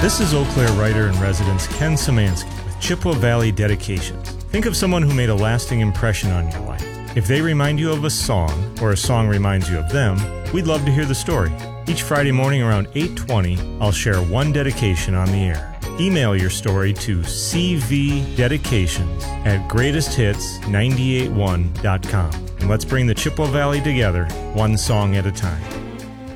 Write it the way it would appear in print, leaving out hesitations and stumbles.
This is Eau Claire writer-in-residence Ken Szymanski with Chippewa Valley Dedications. Think of someone who made a lasting impression on your life. If they remind you of a song, or a song reminds you of them, we'd love to hear the story. Each Friday morning around 8:20, I'll share one dedication on the air. Email your story to cvdedications@greatesthits981.com. And let's bring the Chippewa Valley together, one song at a time.